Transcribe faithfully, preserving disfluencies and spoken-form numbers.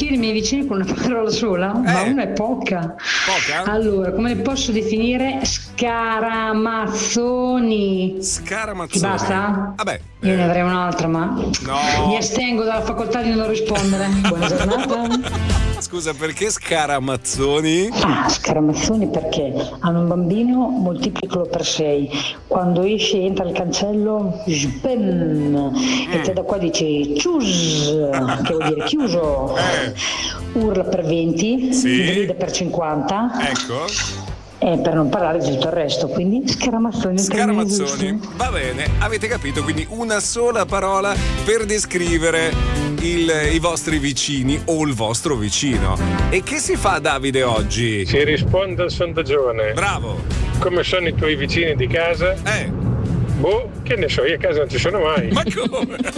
definire i miei vicini con una parola sola? Eh. Ma una è poca. Poca? Allora, come li posso definire? Scaramazzoni. Ti Scaramazzoni. basta? Vabbè. Io eh, ne avrei un'altra, ma No. mi astengo dalla facoltà di non rispondere. Buona giornata. Scusa, perché Scaramazzoni? Ah, Scaramazzoni perché hanno un bambino, moltiplicalo per sei. Quando esce entra al cancello, sbem, e te da qua dici chius, che vuol dire chiuso. Eh. Urla per venti, Sì. grida per cinquanta, Ecco. e per non parlare di tutto il resto. Quindi Scaramazzoni. è il termine Scaramazzoni. giusto. Va bene, avete capito, quindi una sola parola per descrivere il- i vostri vicini o il vostro vicino. E che si fa, Davide, oggi? Si risponde al sondaggione. Bravo. Come sono i tuoi vicini di casa? Eh, Boh, che ne so, io a casa non ci sono mai. ma come?